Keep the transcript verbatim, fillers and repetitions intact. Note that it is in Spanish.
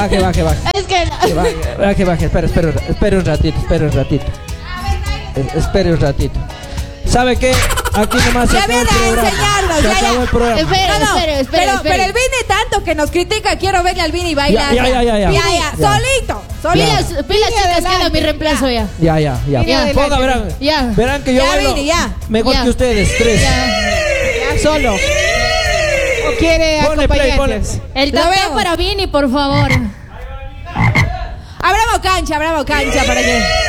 baje, baje, baje. Es que Que baje, baje, baje. Espera, espera, espera un ratito, espera un ratito. Es- Espere un ratito. ¿Sabe qué? Aquí nomás se Ya acabó el viene a programa. enseñarnos, Se ya, acabó ya. el programa. Espere, No, no, espere, espere, pero, espere. pero el Vini tanto que nos critica, quiero verle al Vini bailar. Ya, ya, ya, ya, ya. ya, Ya. solito, solito. Pilas, pilas, chicas, queda mi reemplazo ya. Ya, ya, ya. Ya. Ponga, verán. Ya. Verán que yo Ya, bailo Vini, ya. mejor Ya. que ustedes, tres. Ya. Solo. ¿O quiere Ponle play, acompañantes? El Lo tapón vemos. para Vini, por favor. Abramos cancha, abramos cancha para que.